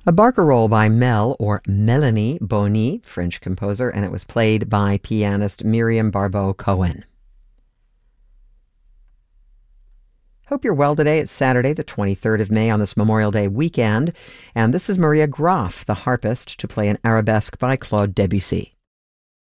A barcarolle by Mel, or Melanie Bonny, French composer, and it was played by pianist Miriam Barbeau-Cohen. Hope you're well today. It's Saturday, the 23rd of May on this Memorial Day weekend, and this is Maria Graf, the harpist, to play an arabesque by Claude Debussy.